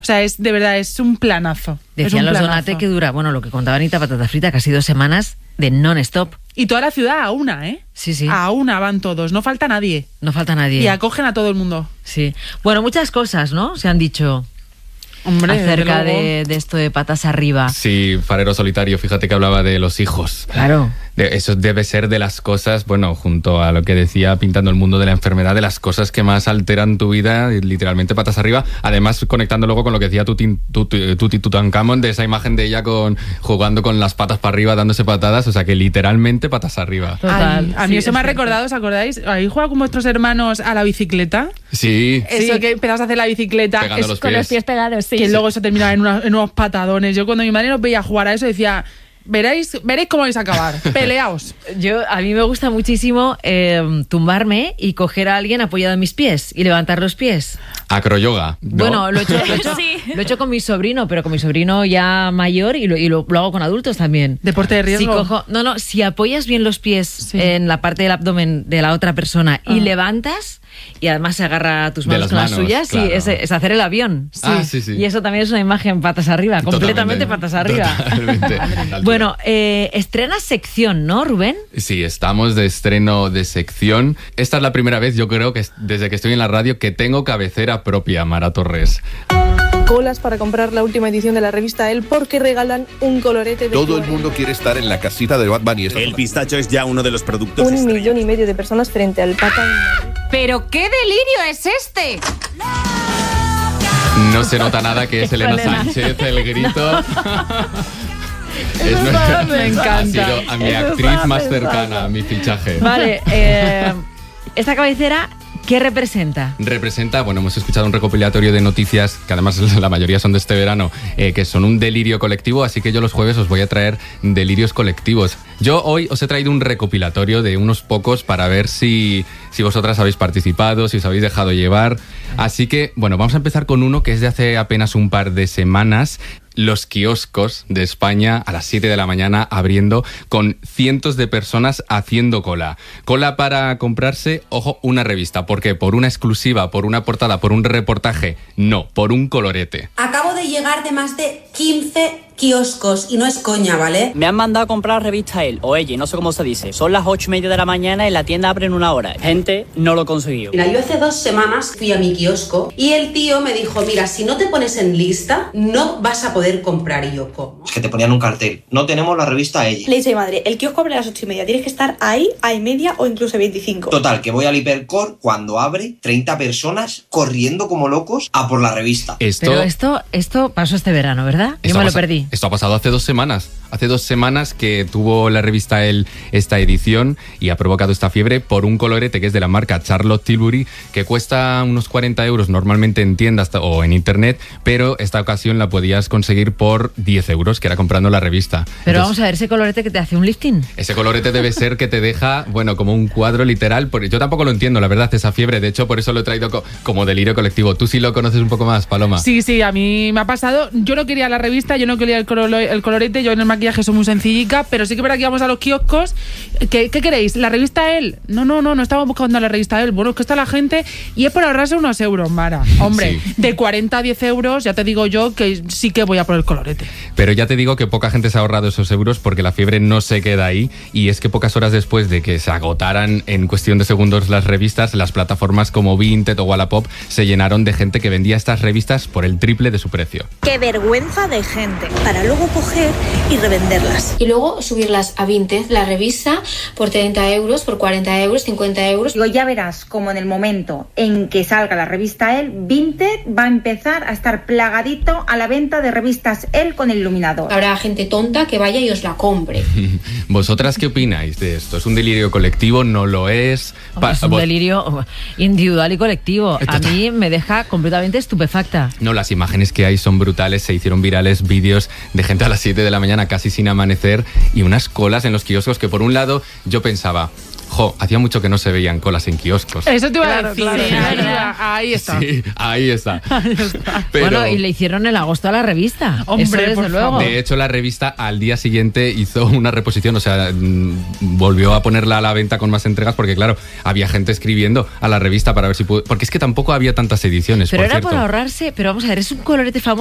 O sea, es de verdad, es un planazo. Decían los Donate que dura, bueno, lo que contaba Anita Patata Frita, casi 2 semanas de non-stop. Y toda la ciudad a una, ¿eh? Sí, sí. A una van todos, no falta nadie. No falta nadie. Y acogen a todo el mundo. Sí. Bueno, muchas cosas, ¿no? Se han dicho... Hombre, acerca de esto de patas arriba. Sí, Farero Solitario, fíjate que hablaba de los hijos. Claro. Eso debe ser de las cosas, bueno, junto a lo que decía Pintando el Mundo de la Enfermedad, de las cosas que más alteran tu vida, literalmente patas arriba. Además, conectando luego con lo que decía Tutankamón, de esa imagen de ella jugando con las patas para arriba, dándose patadas, o sea que literalmente patas arriba. Total. A mí eso me ha recordado, ¿os acordáis? ¿Habéis jugado con vuestros hermanos a la bicicleta? Sí. Eso que empezabas a hacer la bicicleta pegando los con pies. los pies pegados, sí. Que luego eso terminaba en unos patadones. Yo cuando mi madre nos veía jugar a eso decía... Veréis cómo vais a acabar. Peleaos. A mí me gusta muchísimo tumbarme y coger a alguien apoyado en mis pies y levantar los pies. Acroyoga, ¿no? Bueno, lo he hecho con mi sobrino, pero con mi sobrino ya mayor y lo hago con adultos también. Deporte de riesgo. Si apoyas bien los pies en la parte del abdomen de la otra persona y levantas, y además se agarra a tus manos con las suyas, claro. sí, es hacer el avión. Sí. Y eso también es una imagen patas arriba, completamente patas arriba. Totalmente. Bueno, estrenas sección, ¿no, Rubén? Sí, estamos de estreno de sección. Esta es la primera vez, yo creo, que desde que estoy en la radio, que tengo cabecera propia, Mara Torres. Colas para comprar la última edición de la revista Elle porque regalan un colorete de... Todo el mundo quiere estar en la casita de Bad Bunny. El pistacho es ya uno de los productos. 1,5 millones de personas frente al Papa en Madrid. ¿Pero qué delirio es este? No se nota nada que es Elena Sánchez, el grito. Me encanta. Ha sido a mi actriz más cercana, a mi fichaje. Vale, esta cabecera... ¿Qué representa? Representa, bueno, hemos escuchado un recopilatorio de noticias, que además la mayoría son de este verano, que son un delirio colectivo, así que yo los jueves os voy a traer delirios colectivos. Yo hoy os he traído un recopilatorio de unos pocos para ver si vosotras habéis participado, si os habéis dejado llevar. Así que, bueno, vamos a empezar con uno que es de hace apenas un par de semanas. Los kioscos de España a las 7 de la mañana abriendo con cientos de personas haciendo cola. Cola para comprarse, ojo, una revista. ¿Por qué? ¿Por una exclusiva? ¿Por una portada? ¿Por un reportaje? No, por un colorete. Acabo de llegar de más de 15 kioscos y no es coña, ¿vale? Me han mandado a comprar revista Elle o Elle, no sé cómo se dice. Son las 8:30 de la mañana y la tienda abre en 1 hora. Gente, no lo he conseguido. Mira, yo hace 2 semanas fui a mi kiosco y el tío me dijo, mira, si no te pones en lista, no vas a poder comprar. Y yo, ¿cómo? Es que te ponían un cartel. No tenemos la revista Elle. Le dice a mi madre, el kiosco abre a las 8:30. Tienes que estar ahí a 1:30 o incluso 25. Total, que voy al Hipercor cuando abre 30 personas corriendo como locos a por la revista. Pero esto pasó este verano, ¿verdad? Yo me lo perdí. Esto ha pasado hace 2 semanas. Hace 2 semanas que tuvo la revista Elle esta edición y ha provocado esta fiebre por un colorete que es de la marca Charlotte Tilbury, que cuesta unos 40 euros normalmente en tiendas o en internet, pero esta ocasión la podías conseguir por 10 euros, que era comprando la revista. Pero entonces, vamos a ver, ese colorete que te hace un lifting. Ese colorete debe ser que te deja, bueno, como un cuadro literal. Yo tampoco lo entiendo, la verdad, esa fiebre. De hecho, por eso lo he traído como delirio colectivo. ¿Tú sí lo conoces un poco más, Paloma? Sí, a mí me ha pasado. Yo no quería la revista, yo no quería el colorete, yo en el maquillaje soy muy sencillica, pero sí que verá que vamos a los kioscos. ¿Qué queréis? ¿La revista Elle? No estamos buscando la revista Elle. Bueno, es que está la gente y es por ahorrarse unos euros, Mara. Hombre, sí. De 40 a 10 euros, ya te digo yo que sí que voy a por el colorete. Pero ya te digo que poca gente se ha ahorrado esos euros porque la fiebre no se queda ahí, y es que pocas horas después de que se agotaran en cuestión de segundos las revistas, las plataformas como Vinted o Wallapop se llenaron de gente que vendía estas revistas por el triple de su precio. ¡Qué vergüenza de gente! Para luego coger y revenderlas. Y luego subirlas a Vinted, la revista, por 30 euros, por 40 euros, 50 euros. Digo, ya verás como en el momento en que salga la revista Elle, Vinted va a empezar a estar plagadito a la venta de revistas Elle con el iluminador. Habrá gente tonta que vaya y os la compre. ¿Vosotras qué opináis de esto? ¿Es un delirio colectivo? ¿No lo es? Es un delirio individual y colectivo. A mí me deja completamente estupefacta. No, las imágenes que hay son brutales. Se hicieron virales vídeos de gente a las 7 de la mañana casi sin amanecer y unas colas en los kioscos que por un lado yo pensaba, hacía mucho que no se veían colas en kioscos. Eso te iba a decir. claro. Ahí está. Sí, ahí está. Pero, bueno, y le hicieron el agosto a la revista. Hombre, eso desde por luego. de hecho, la revista al día siguiente hizo una reposición, o sea, volvió a ponerla a la venta con más entregas porque, claro, había gente escribiendo a la revista para ver si pudo... Porque es que tampoco había tantas ediciones, Pero por era cierto. por ahorrarse, pero vamos a ver, es un colorete famoso